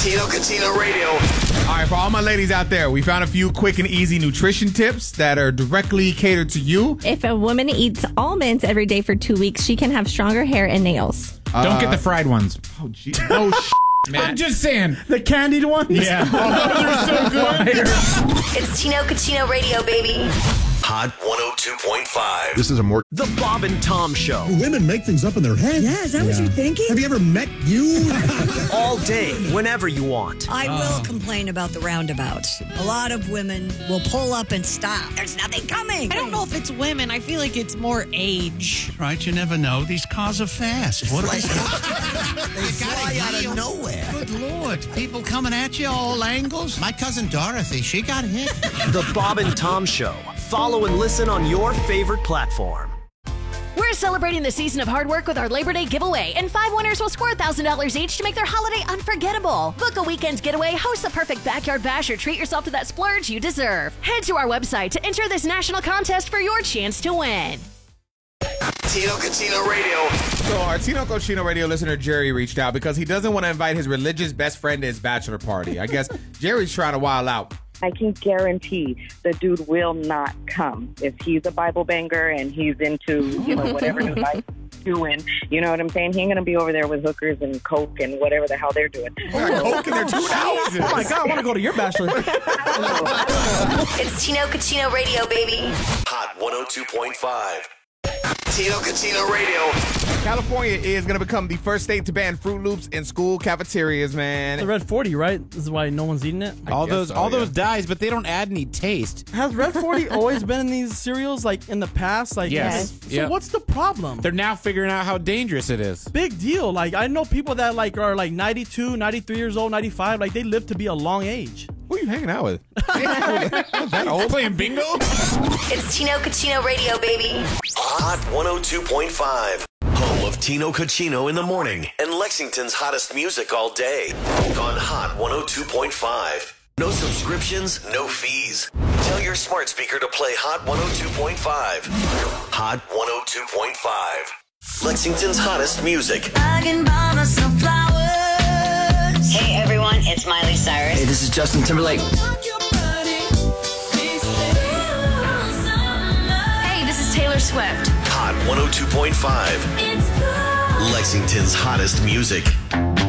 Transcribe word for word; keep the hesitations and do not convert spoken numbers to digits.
Tino Cucino Radio. All right, for all my ladies out there, we found a few quick and easy nutrition tips that are directly catered to you. If a woman eats almonds every day for two weeks, she can have stronger hair and nails. Uh, Don't get the fried ones. Oh, gee. Oh, sh- man. I'm just saying. The candied ones? Yeah. Oh, those are so good. It's Tino Cucino Radio, baby. Hot one oh two point five. This is a more... The Bob and Tom Show. Women make things up in their head. Yeah, is that what you're thinking? Have you ever met you? All day, whenever you want. I will complain about the roundabouts. A lot of women will pull up and stop. There's nothing coming. I don't know if it's women. I feel like it's more age. Right, you never know. These cars are fast. What are they? They fly out of nowhere. Good Lord. People coming at you all angles. My cousin Dorothy, she got hit. The Bob and Tom Show. Follow and listen on your favorite platform. We're celebrating the season of hard work with our Labor Day giveaway, and five winners will score one thousand dollars each to make their holiday unforgettable. Book a weekend getaway, host the perfect backyard bash, or treat yourself to that splurge you deserve. Head to our website to enter this national contest for your chance to win. Tino Cucino Radio. So our Tino Cucino Radio listener, Jerry, reached out because he doesn't want to invite his religious best friend to his bachelor party. I guess Jerry's trying to wild out. I can guarantee the dude will not come. If he's a Bible banger and he's into, you know, whatever the Bible's doing, you know what I'm saying? He ain't going to be over there with hookers and coke and whatever the hell they're doing. Coke in their two hours. Oh, my God, I want to go to your bachelor. It's Tino Cucino Radio, baby. Hot one oh two point five. Tino Cucino Radio. California is going to become the first state to ban Fruit Loops in school cafeterias, man. The Red forty, right? This is why no one's eating it? All those, so, all yeah. those dyes, but they don't add any taste. Has Red forty always been in these cereals, like, in the past? Like, Yes. So Yep. what's the problem? They're now figuring out how dangerous it is. Big deal. Like, I know people that, like, are, like, ninety-two, ninety-three years old, ninety-five. Like, they live to be a long age. Who are you hanging out with? That old? Playing bingo? It's Tino Cucino Radio, baby. Hot one oh two point five. Home of Tino Cucino in the morning and Lexington's hottest music all day. On Hot one oh two point five. No subscriptions, no fees. Tell your smart speaker to play Hot one oh two point five. Hot one oh two point five. Lexington's hottest music. I can buy myself flowers. Hey, everyone, it's Miley Cyrus. Hey, this is Justin Timberlake. Hey, this is Taylor Swift. Hot one oh two point five. Lexington's hottest music.